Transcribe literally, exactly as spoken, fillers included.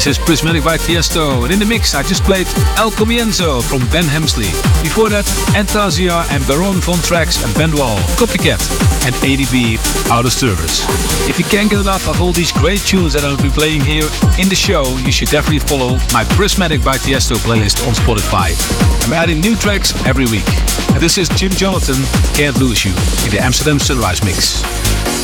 This is Prismatic by Tiesto, and in the mix I just played El Comienzo from Ben Hemsley. Before that, Antasia and Baron von Trax and Bendwall, Copycat, and A D B, Out of Service. If you can't get enough of all these great tunes that I'll be playing here in the show, you should definitely follow my Prismatic by Tiesto playlist on Spotify. I'm adding new tracks every week. And this is Jim Jonathan, Can't Lose You, in the Amsterdam Sunrise Mix.